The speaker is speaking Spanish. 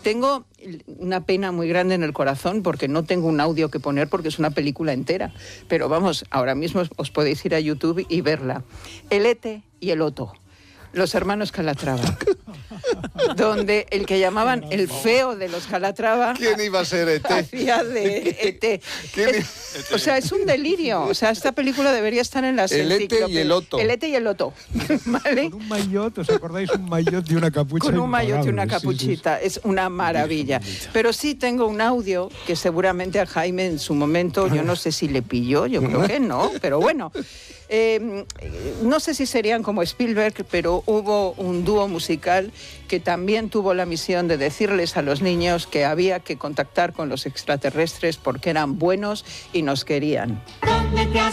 tengo una pena muy grande en el corazón porque no tengo un audio que poner porque es una película entera. Pero vamos, ahora mismo os podéis ir a YouTube y verla. El Ete y el Oto. Los hermanos Calatrava, donde el que llamaban el feo de los Calatrava... ¿Quién iba a ser Ete? Hacía de Ete. O sea, es un delirio. O sea, esta película debería estar en las enciclopedias. El Ete y el Oto. El Ete y el Oto. ¿Vale? Con un maillot, ¿os acordáis? Un maillot de una capucha. Con un maillot y una capuchita. Sí. Es una maravilla. Pero sí tengo un audio que seguramente a Jaime en su momento, yo no sé si le pilló, yo creo que no, pero bueno... no sé si serían como Spielberg, pero hubo un dúo musical que también tuvo la misión de decirles a los niños que había que contactar con los extraterrestres porque eran buenos y nos querían. ¿Dónde te has